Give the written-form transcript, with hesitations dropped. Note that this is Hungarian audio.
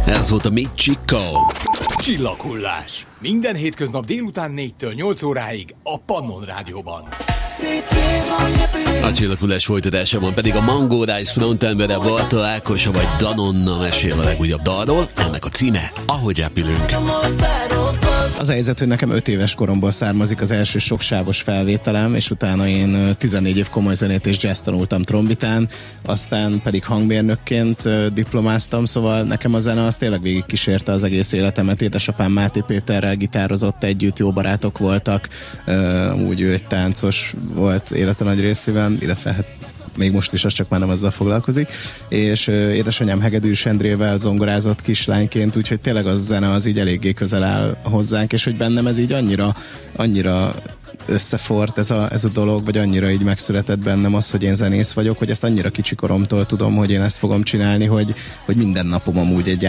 Ez volt a Michiko. Csillaghullás. Minden hétköznap délután 4-től 8 óráig a Pannon Rádióban. A Csillaghullás folytatásában pedig a Mango Dice frontembere Barta Ákosa vagy Danonna mesél a legújabb dalról. Ennek a címe Ahogy repülünk. Az a helyzet, hogy nekem 5 éves koromból származik az első soksávos felvételem, és utána én 14 év komoly zenét és jazz tanultam trombitán, aztán pedig hangmérnökként diplomáztam, szóval nekem a zene az tényleg végig kísérte az egész életemet. Édesapám Máté Péterrel gitározott együtt, jó barátok voltak, úgy ő egy táncos volt élete nagy részében, illetve hát még most is, az csak már nem azzal foglalkozik, és édesanyám Hegedűs Endrével zongorázott kislányként, úgyhogy tényleg a zene az így eléggé közel áll hozzánk, és hogy bennem ez így annyira összefort ez a dolog, vagy annyira így megszületett bennem az, hogy én zenész vagyok, hogy ezt annyira kicsi koromtól tudom, hogy én ezt fogom csinálni, hogy minden napom amúgy egy